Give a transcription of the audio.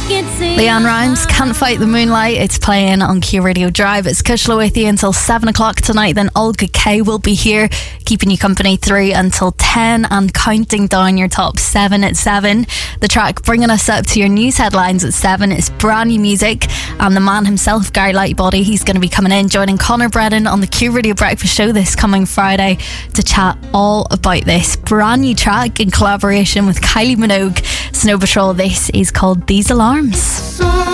Leanne Rimes, Can't Fight the Moonlight. It's playing on Q Radio Drive. It's Kushla with you until 7 o'clock tonight. Then Olga K will be here, keeping you company through until 10 and counting down your top 7 at 7. The track bringing us up to your news headlines at 7 is brand new music, and the man himself, Gary Lightbody, he's going to be coming in, joining Conor Brennan on the Q Radio Breakfast Show this coming Friday to chat all about this brand new track in collaboration with Kylie Minogue, Snow Patrol. This is called These Alarms.